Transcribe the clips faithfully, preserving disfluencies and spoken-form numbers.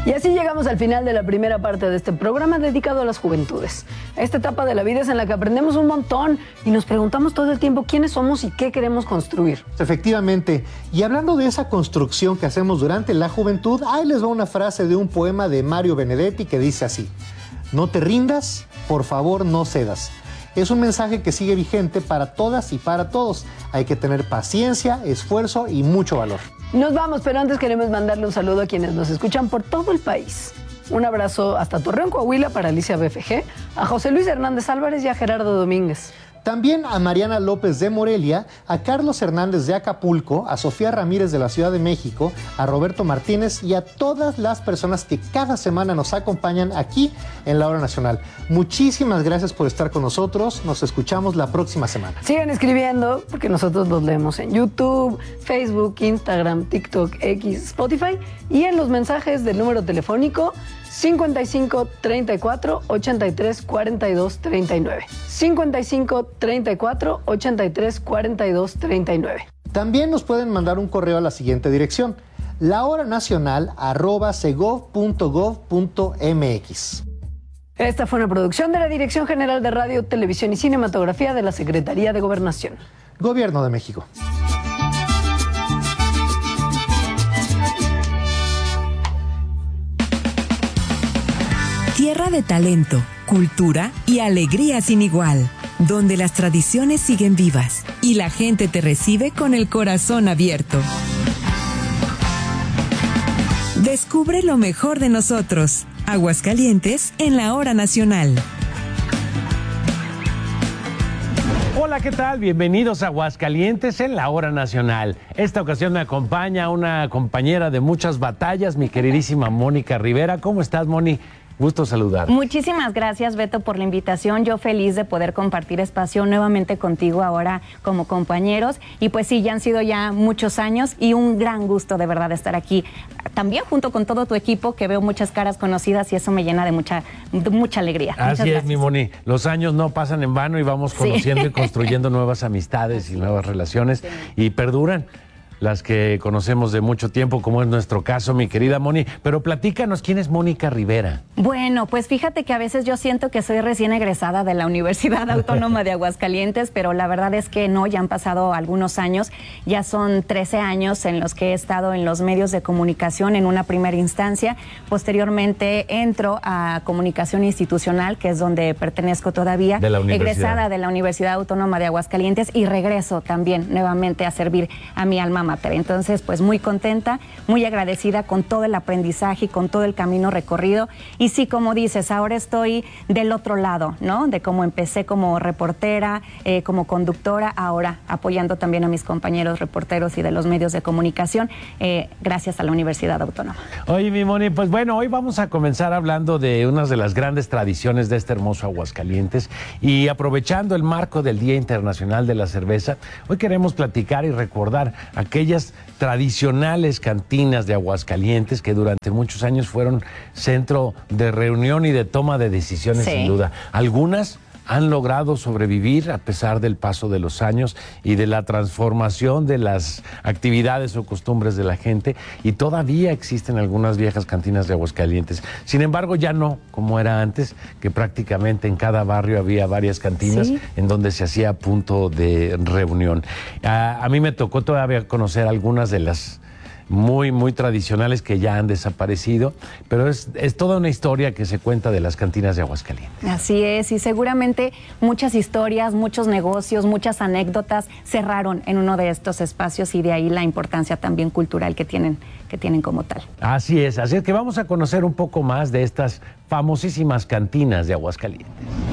Y así llegamos al final de la primera parte de este programa dedicado a las juventudes. Esta etapa de la vida es en la que aprendemos un montón y nos preguntamos todo el tiempo quiénes somos y qué queremos construir. Efectivamente. Y hablando de esa construcción que hacemos durante la juventud, ahí les va una frase de un poema de Mario Benedetti que dice así: no te rindas, por favor no cedas. Es un mensaje que sigue vigente para todas y para todos. Hay que tener paciencia, esfuerzo y mucho valor. Nos vamos, pero antes queremos mandarle un saludo a quienes nos escuchan por todo el país. Un abrazo hasta Torreón, Coahuila, para Alicia B F G, a José Luis Hernández Álvarez y a Gerardo Domínguez. También a Mariana López de Morelia, a Carlos Hernández de Acapulco, a Sofía Ramírez de la Ciudad de México, a Roberto Martínez y a todas las personas que cada semana nos acompañan aquí en La Hora Nacional. Muchísimas gracias por estar con nosotros. Nos escuchamos la próxima semana. Sigan escribiendo porque nosotros los leemos en YouTube, Facebook, Instagram, TikTok, X, Spotify y en los mensajes del número telefónico cincuenta y cinco, treinta y cuatro, ochenta y tres, cuarenta y dos, treinta y nueve. cincuenta y cinco, treinta y cuatro, ochenta y tres, cuarenta y dos, treinta y nueve. También nos pueden mandar un correo a la siguiente dirección: lahoranacional arroba segov punto gov punto mx. Esta fue una producción de la Dirección General de Radio, Televisión y Cinematografía de la Secretaría de Gobernación. Gobierno de México. Tierra de talento, cultura y alegría sin igual, donde las tradiciones siguen vivas y la gente te recibe con el corazón abierto. Descubre lo mejor de nosotros. Aguascalientes en La Hora Nacional. Hola, ¿qué tal? Bienvenidos a Aguascalientes en La Hora Nacional. Esta ocasión me acompaña una compañera de muchas batallas, mi queridísima Mónica Rivera. ¿Cómo estás, Moni? Gusto saludar. Muchísimas gracias, Beto, por la invitación. Yo feliz de poder compartir espacio nuevamente contigo ahora como compañeros. Y pues sí, ya han sido ya muchos años y un gran gusto de verdad estar aquí. También junto con todo tu equipo, que veo muchas caras conocidas y eso me llena de mucha, de mucha alegría. Así es, mi Moni. Los años no pasan en vano y vamos conociendo sí. y construyendo nuevas amistades y nuevas relaciones sí. y perduran. Las que conocemos de mucho tiempo, como es nuestro caso, mi querida Moni. Pero platícanos, ¿quién es Mónica Rivera? Bueno, pues fíjate que a veces yo siento que soy recién egresada de la Universidad Autónoma de Aguascalientes, pero la verdad es que no, ya han pasado algunos años, ya son trece años en los que he estado en los medios de comunicación en una primera instancia. Posteriormente entro a Comunicación Institucional, que es donde pertenezco todavía, de la universidad. egresada de la Universidad Autónoma de Aguascalientes, y regreso también nuevamente a servir a mi alma mater. Entonces, pues muy contenta, muy agradecida con todo el aprendizaje y con todo el camino recorrido. Y sí, como dices, ahora estoy del otro lado, ¿no? De cómo empecé como reportera, eh, como conductora, ahora apoyando también a mis compañeros reporteros y de los medios de comunicación, eh, gracias a la Universidad Autónoma. Oye, mi Moni, pues bueno, hoy vamos a comenzar hablando de una de las grandes tradiciones de este hermoso Aguascalientes y aprovechando el marco del Día Internacional de la Cerveza, hoy queremos platicar y recordar aquellas tradicionales cantinas de Aguascalientes que durante muchos años fueron centro de reunión y de toma de decisiones, sí. sin duda. Algunas han logrado sobrevivir a pesar del paso de los años y de la transformación de las actividades o costumbres de la gente, y todavía existen algunas viejas cantinas de Aguascalientes. Sin embargo, ya no como era antes, que prácticamente en cada barrio había varias cantinas, ¿sí?, en donde se hacía punto de reunión. A, a mí me tocó todavía conocer algunas de las muy, muy tradicionales que ya han desaparecido, pero es, es toda una historia que se cuenta de las cantinas de Aguascalientes. Así es, y seguramente muchas historias, muchos negocios, muchas anécdotas cerraron en uno de estos espacios, y de ahí la importancia también cultural que tienen, que tienen como tal. Así es, así es que vamos a conocer un poco más de estas famosísimas cantinas de Aguascalientes.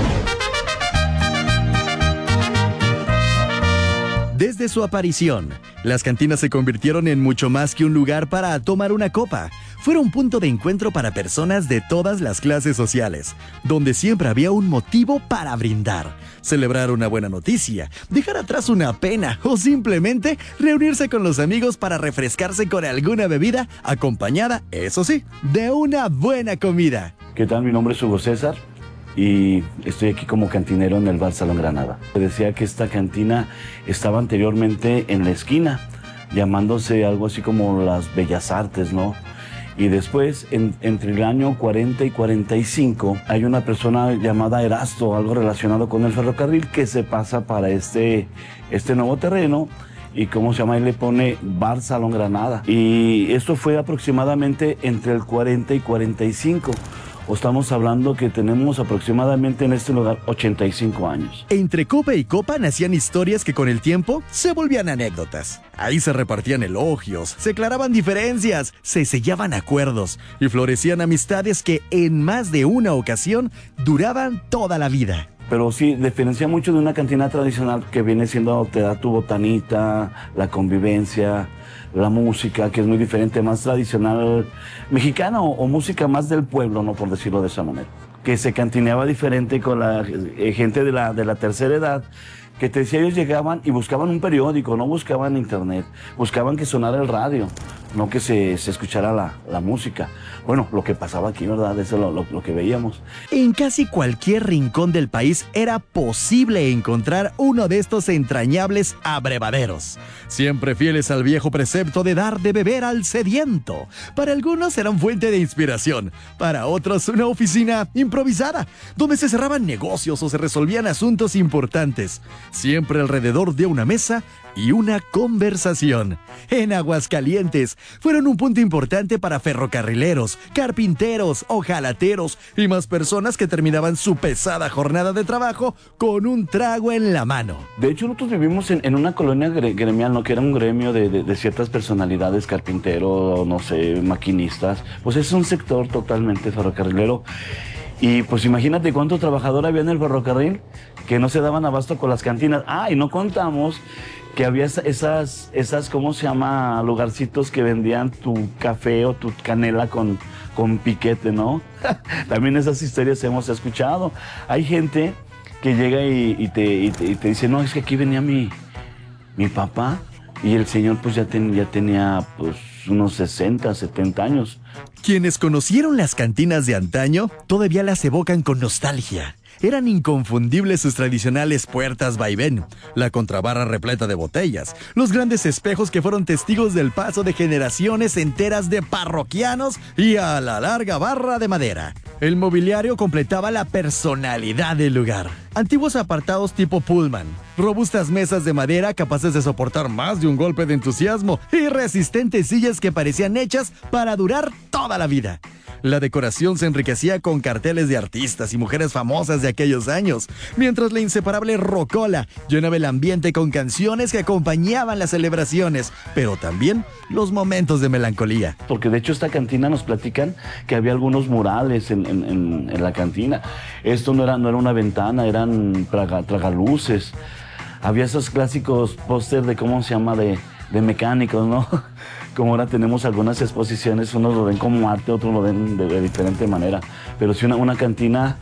Desde su aparición, las cantinas se convirtieron en mucho más que un lugar para tomar una copa. Fueron un punto de encuentro para personas de todas las clases sociales, donde siempre había un motivo para brindar, celebrar una buena noticia, dejar atrás una pena o simplemente reunirse con los amigos para refrescarse con alguna bebida acompañada, eso sí, de una buena comida. ¿Qué tal? Mi nombre es Hugo César y estoy aquí como cantinero en el Bar Salón Granada. Decía que esta cantina estaba anteriormente en la esquina, llamándose algo así como las Bellas Artes, ¿no? Y después, en, entre el año cuarenta y cuarenta y cinco, hay una persona llamada Erasto, algo relacionado con el ferrocarril, que se pasa para este, este nuevo terreno. Y cómo se llama, él le pone Bar Salón Granada. Y esto fue aproximadamente entre el cuarenta y cuarenta y cinco. O estamos hablando que tenemos aproximadamente en este lugar ochenta y cinco años. Entre copa y copa nacían historias que con el tiempo se volvían anécdotas. Ahí se repartían elogios, se aclaraban diferencias, se sellaban acuerdos y florecían amistades que en más de una ocasión duraban toda la vida. Pero sí, diferencia mucho de una cantina tradicional que viene siendo, te da tu botanita, la convivencia, la música, que es muy diferente, más tradicional mexicana o, o música más del pueblo, no por decirlo de esa manera. Que se cantineaba diferente con la eh, gente de la, de la tercera edad, que te decía, ellos llegaban y buscaban un periódico, no buscaban internet, buscaban que sonara el radio, no que se, se escuchara la, la música. Bueno, lo que pasaba aquí, ¿verdad? Eso es lo, lo, lo que veíamos. En casi cualquier rincón del país era posible encontrar uno de estos entrañables abrevaderos, siempre fieles al viejo precepto de dar de beber al sediento. Para algunos eran fuente de inspiración, para otros una oficina improvisada, donde se cerraban negocios o se resolvían asuntos importantes, siempre alrededor de una mesa y una conversación. En Aguascalientes fueron un punto importante para ferrocarrileros, carpinteros, ojalateros y más personas que terminaban su pesada jornada de trabajo con un trago en la mano. De hecho, nosotros vivimos en, en una colonia gre gremial, ¿no? Que era un gremio de, de, de ciertas personalidades, carpinteros, no sé, maquinistas. Pues es un sector totalmente ferrocarrilero. Y pues imagínate cuánto trabajador había en el ferrocarril que no se daban abasto con las cantinas. Ah, y no contamos que había esas, esas, ¿cómo se llama? Lugarcitos que vendían tu café o tu canela con, con piquete, ¿no? También esas historias hemos escuchado. Hay gente que llega y, y, te, y, te, y te dice, no, es que aquí venía mi, mi papá y el señor pues ya, ten, ya tenía pues unos sesenta, setenta años. Quienes conocieron las cantinas de antaño todavía las evocan con nostalgia. Eran inconfundibles sus tradicionales puertas vaivén, la contrabarra repleta de botellas, los grandes espejos que fueron testigos del paso de generaciones enteras de parroquianos y a la larga barra de madera. El mobiliario completaba la personalidad del lugar. Antiguos apartados tipo Pullman, robustas mesas de madera capaces de soportar más de un golpe de entusiasmo y resistentes sillas que parecían hechas para durar toda la vida. La decoración se enriquecía con carteles de artistas y mujeres famosas de aquellos años, mientras la inseparable rocola llenaba el ambiente con canciones que acompañaban las celebraciones, pero también los momentos de melancolía. Porque de hecho esta cantina nos platican que había algunos murales en, en, en, en la cantina. Esto no era, no era una ventana, eran traga, tragaluces. Había esos clásicos póster de, ¿cómo se llama?, de, de mecánicos, ¿no? Como ahora tenemos algunas exposiciones, unos lo ven como arte, otros lo ven de, de diferente manera. Pero sí una, una cantina,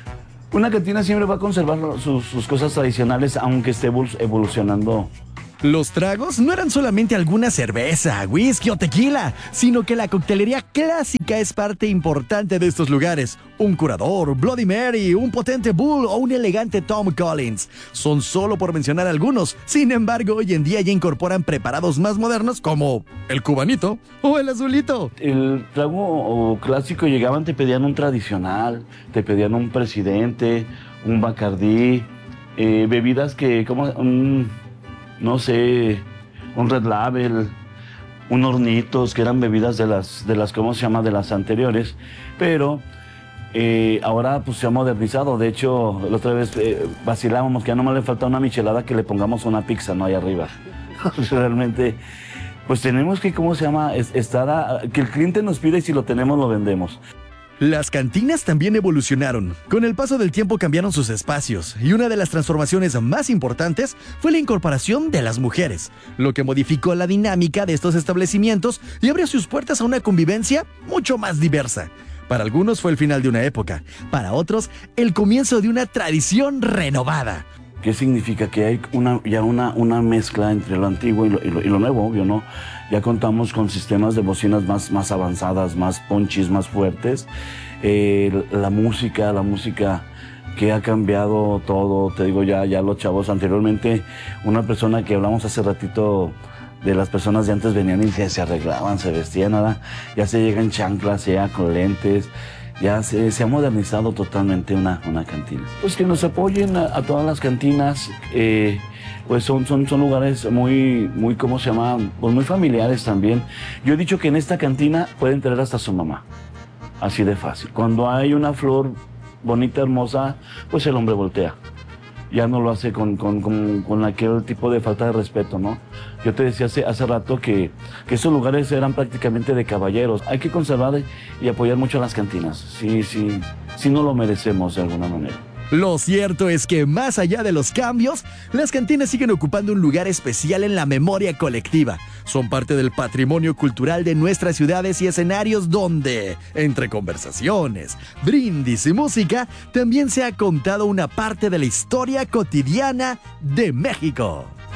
una cantina siempre va a conservar sus, sus cosas tradicionales, aunque esté evolucionando. Los tragos no eran solamente alguna cerveza, whisky o tequila, sino que la coctelería clásica es parte importante de estos lugares. Un curador, Bloody Mary, un potente Bull o un elegante Tom Collins. Son solo por mencionar algunos. Sin embargo, hoy en día ya incorporan preparados más modernos como el cubanito o el azulito. El trago clásico llegaban, te pedían un tradicional, te pedían un presidente, un Bacardí, eh, bebidas que como... Um, no sé, un Red Label, un Hornitos, que eran bebidas de las, de las, ¿cómo se llama?, de las anteriores, pero eh, ahora pues se ha modernizado. De hecho, la otra vez eh, vacilábamos que ya nomás le falta una michelada que le pongamos una pizza, ¿no?, ahí arriba. Realmente, pues tenemos que, ¿cómo se llama?, estar a, que el cliente nos pida y si lo tenemos lo vendemos. Las cantinas también evolucionaron. Con el paso del tiempo cambiaron sus espacios y una de las transformaciones más importantes fue la incorporación de las mujeres, lo que modificó la dinámica de estos establecimientos y abrió sus puertas a una convivencia mucho más diversa. Para algunos fue el final de una época, para otros el comienzo de una tradición renovada. ¿Qué significa? Que hay una, ya una, una mezcla entre lo antiguo y lo, y, lo, y lo nuevo, obvio, ¿no? Ya contamos con sistemas de bocinas más, más avanzadas, más ponchis, más fuertes. Eh, la música, la música que ha cambiado todo, te digo, ya, ya los chavos. Anteriormente, una persona que hablamos hace ratito de las personas de antes venían y se, se arreglaban, se vestían, ahora ya se llegan chanclas, ya con lentes, ya se, se ha modernizado totalmente una, una cantina. Pues que nos apoyen a, a todas las cantinas, eh, pues son, son, son lugares muy, muy, ¿cómo se llama? Pues muy familiares también. Yo he dicho que en esta cantina pueden traer hasta su mamá, así de fácil. Cuando hay una flor bonita, hermosa, pues el hombre voltea. Ya no lo hace con, con, con, con aquel tipo de falta de respeto, ¿no? Yo te decía hace, hace rato que, que esos lugares eran prácticamente de caballeros. Hay que conservar y apoyar mucho a las cantinas. Sí, sí, sí no lo merecemos de alguna manera. Lo cierto es que más allá de los cambios, las cantinas siguen ocupando un lugar especial en la memoria colectiva. Son parte del patrimonio cultural de nuestras ciudades y escenarios donde, entre conversaciones, brindis y música, también se ha contado una parte de la historia cotidiana de México.